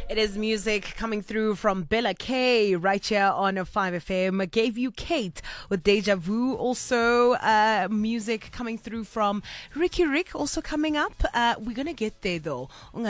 It is music coming through from Bella K right here on 5FM. Gave you Kate with Deja Vu. Also, music coming through from Ricky Rick also coming up. We're going to get there though.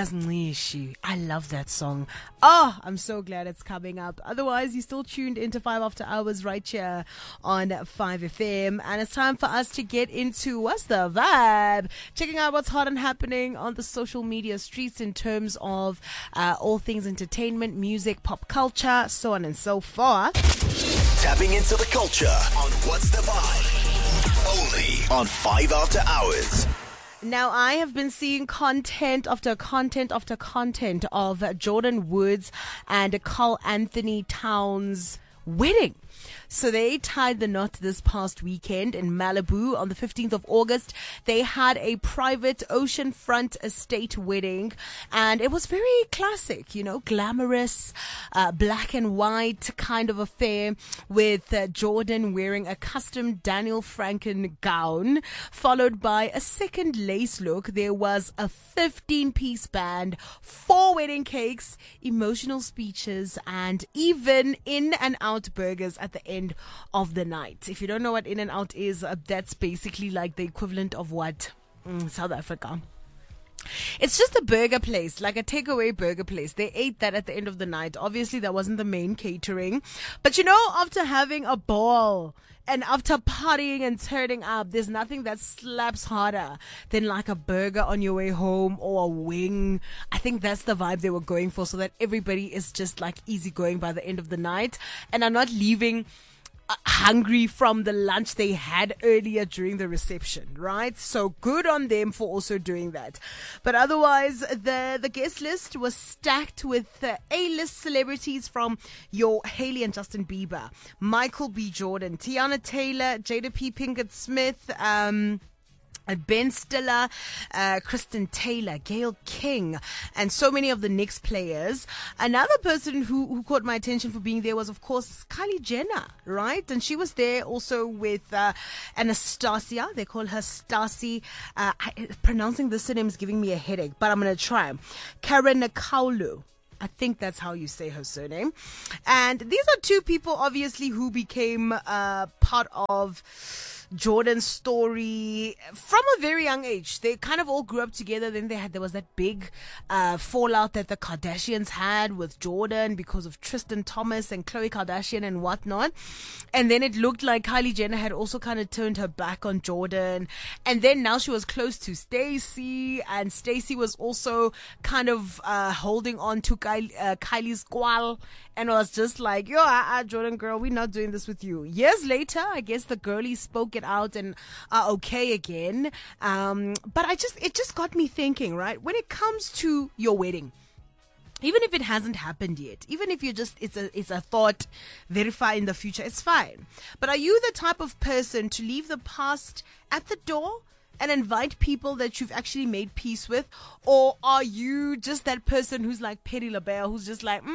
I love that song. Oh, I'm so glad it's coming up. Otherwise, you're still tuned into 5 After Hours right here on 5FM. And it's time for us to get into What's the Vibe? Checking out what's hot and happening on the social media streets in terms of all things entertainment, music, pop culture, so on and so forth. Tapping into the culture on What's the Vibe? Only on 5 After Hours. Now, I have been seeing content after content after content of Jordyn Woods and Carl Anthony Towns' wedding. So they tied the knot this past weekend in Malibu on the 15th of August. They had a private oceanfront estate wedding, and it was very classic, glamorous, black and white kind of affair with Jordyn wearing a custom Daniel Franken gown, followed by a second lace look. There was a 15-piece band, 4 wedding cakes, emotional speeches, and even In-N-Out burgers at the end of the night. If you don't know what In-N-Out is, that's basically like the equivalent of what? South Africa. It's just a burger place, like a takeaway burger place. They ate that at the end of the night. Obviously, that wasn't the main catering. But after having a ball and after partying and turning up, there's nothing that slaps harder than like a burger on your way home or a wing. I think that's the vibe they were going for, so that everybody is just like easygoing by the end of the night and are not leaving hungry from the lunch they had earlier during the reception, right? So good on them for also doing that. But otherwise, the guest list was stacked with A-list celebrities from your Hailey and Justin Bieber, Michael B. Jordan, Tiana Taylor, Jada P. Pinkett Smith, Ben Stiller, Kristen Taylor, Gayle King, and so many of the Knicks players. Another person who caught my attention for being there was, of course, Kylie Jenner, right? And she was there also with Anastasia. They call her Stasi. Pronouncing this name is giving me a headache, but I'm going to try. Karen Kaulu. I think that's how you say her surname. And these are 2 people, obviously, who became part of Jordan's story from a very young age. They kind of all grew up together. Then there was that big fallout that the Kardashians had with Jordan because of Tristan Thompson and Khloe Kardashian and whatnot. And then it looked like Kylie Jenner had also kind of turned her back on Jordan. And then now she was close to Stacey, and Stacey was also kind of holding on to Kylie's squall, and was just like, Jordan girl, we're not doing this with you. Years later, I guess the girlies spoke it out and are okay again. But it just got me thinking, right? When it comes to your wedding, even if it hasn't happened yet, even if it's a thought, verify in the future, it's fine. But are you the type of person to leave the past at the door and invite people that you've actually made peace with? Or are you just that person who's like Patti LaBelle, who's just like,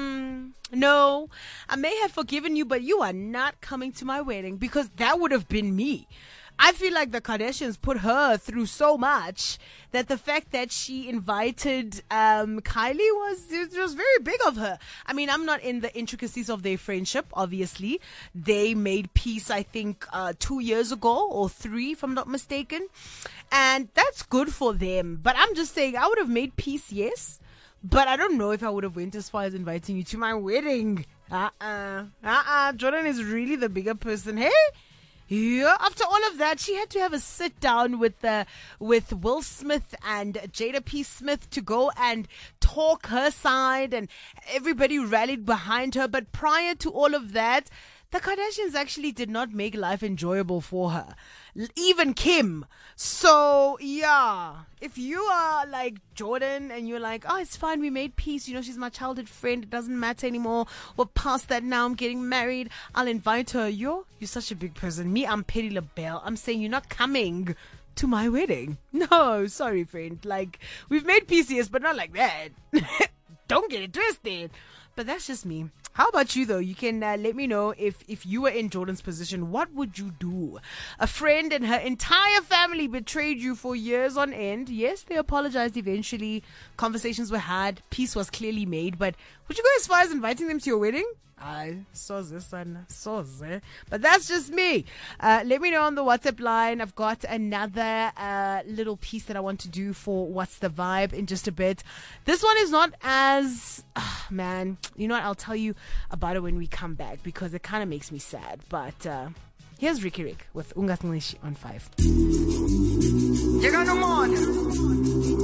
no, I may have forgiven you, but you are not coming to my wedding? Because that would have been me. I feel like the Kardashians put her through so much that the fact that she invited Kylie was very big of her. I mean, I'm not in the intricacies of their friendship, obviously. They made peace, I think, 2 years ago or 3, if I'm not mistaken. And that's good for them. But I'm just saying, I would have made peace, yes. But I don't know if I would have went as far as inviting you to my wedding. Jordan is really the bigger person, hey? Yeah, after all of that, she had to have a sit down with Will Smith and Jada P. Smith to go and talk her side, and everybody rallied behind her. But prior to all of that, the Kardashians actually did not make life enjoyable for her. Even Kim. So, yeah, if you are like Jordan and you're like, oh, it's fine, we made peace, she's my childhood friend, it doesn't matter anymore, we're past that now, I'm getting married, I'll invite her. You're such a big person. Me, I'm Patti LaBelle. I'm saying you're not coming to my wedding. No, sorry, friend. Like, we've made peace, yes, but not like that. Don't get it twisted. But that's just me. How about you, though? You can let me know if you were in Jordan's position, what would you do? A friend and her entire family betrayed you for years on end. Yes, they apologized eventually. Conversations were had. Peace was clearly made. But would you go as far as inviting them to your wedding? Soze. But that's just me. Let me know on the WhatsApp line. I've got another little piece that I want to do for What's the Vibe in just a bit. This one is not as... man, you know what? I'll tell you about it when we come back because it kind of makes me sad. But here's Ricky Rick with Ungasnglish on 5.